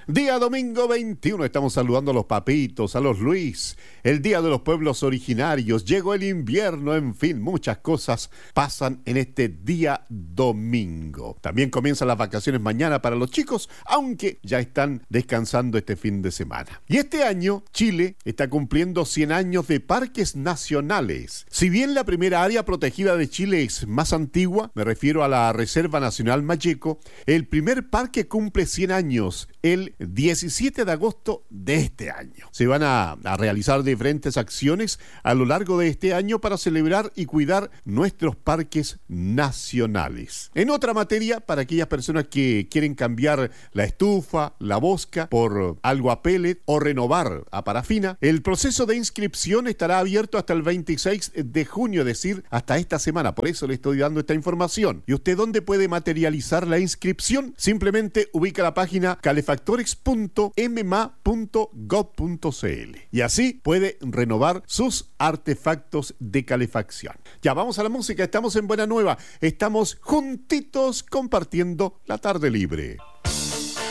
Día domingo 21, estamos saludando a los papitos, a los Luis, el día de los pueblos originarios, llegó el invierno, en fin, muchas cosas pasan en este día domingo. También comienzan las vacaciones mañana para los chicos, aunque ya están descansando este fin de semana. Y este año, Chile está cumpliendo 100 años de parques nacionales. Si bien la primera área protegida de Chile es más antigua, me refiero a la Reserva Nacional Mayeco, el primer parque cumple 100 años, el 17 de agosto de este año. Se van a realizar diferentes acciones a lo largo de este año para celebrar y cuidar nuestros parques nacionales. En otra materia, para aquellas personas que quieren cambiar la estufa, la bosca por algo a pellet o renovar a parafina, el proceso de inscripción estará abierto hasta el 26 de junio, es decir, hasta esta semana. Por eso le estoy dando esta información. ¿Y usted dónde puede materializar la inscripción? Simplemente ubica la página calefactores.mma.gov.cl y así puede renovar sus artefactos de calefacción. Ya vamos a la música, estamos en Buena Nueva, estamos juntitos compartiendo la tarde libre.